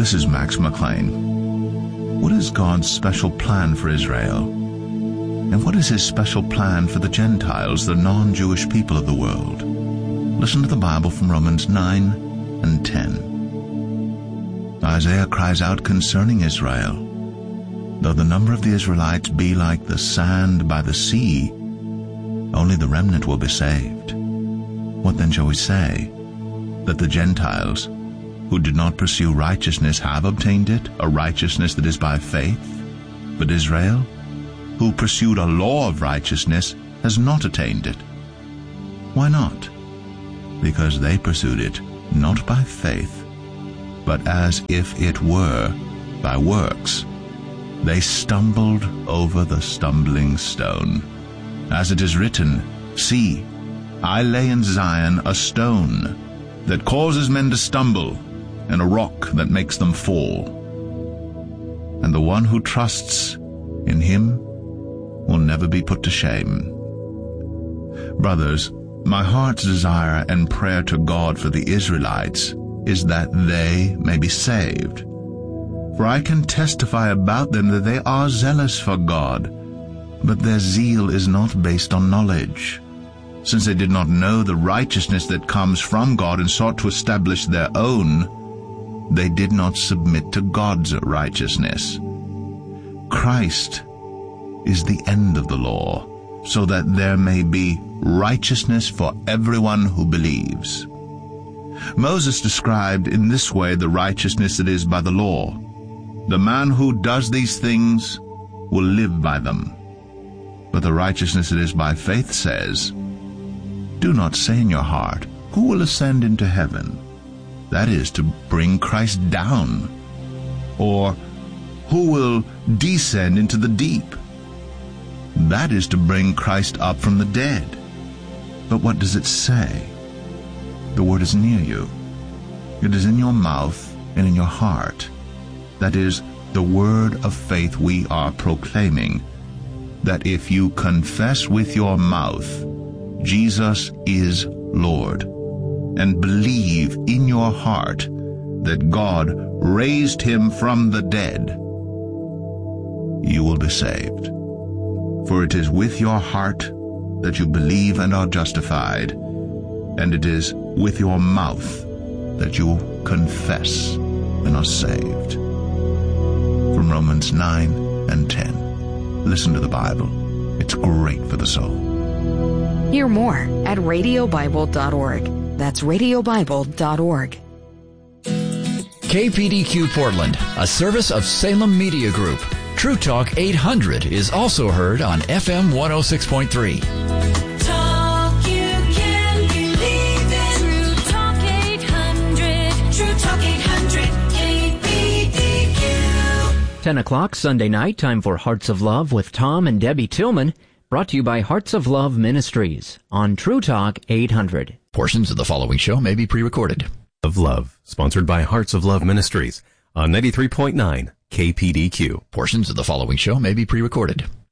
This is Max McLean. What is God's special plan for Israel? And what is His special plan for the Gentiles, the non-Jewish people of the world? Listen to the Bible from Romans 9 and 10. Isaiah cries out concerning Israel. Though the number of the Israelites be like the sand by the sea, only the remnant will be saved. What then shall we say? That the Gentiles, who did not pursue righteousness, have obtained it, a righteousness that is by faith? But Israel, who pursued a law of righteousness, has not attained it. Why not? Because they pursued it not by faith, but as if it were by works. They stumbled over the stumbling stone. As it is written, See, I lay in Zion a stone that causes men to stumble, and a rock that makes them fall. And the one who trusts in Him will never be put to shame. Brothers, my heart's desire and prayer to God for the Israelites is that they may be saved. For I can testify about them that they are zealous for God, but their zeal is not based on knowledge. Since they did not know the righteousness that comes from God and sought to establish their own, they did not submit to God's righteousness. Christ is the end of the law, so that there may be righteousness for everyone who believes. Moses described in this way the righteousness that is by the law. The man who does these things will live by them. But the righteousness that is by faith says, Do not say in your heart, Who will ascend into heaven? That is, to bring Christ down. Or, Who will descend into the deep? That is, to bring Christ up from the dead. But what does it say? The word is near you. It is in your mouth and in your heart. That is, the word of faith we are proclaiming, that if you confess with your mouth Jesus is Lord, and believe in your heart that God raised Him from the dead, you will be saved. For it is with your heart that you believe and are justified, and it is with your mouth that you confess and are saved. From Romans 9 and 10. Listen to the Bible. It's great for the soul. Hear more at radiobible.org. That's radiobible.org. KPDQ Portland, a service of Salem Media Group. True Talk 800 is also heard on FM 106.3. Talk you can believe in. True Talk 800. True Talk 800. KPDQ. 10 o'clock Sunday night, time for Hearts of Love with Tom and Debbie Tillman. Brought to you by Hearts of Love Ministries on True Talk 800. Portions of the following show may be pre-recorded. Of Love, sponsored by Hearts of Love Ministries on 93.9 KPDQ. Portions of the following show may be pre-recorded.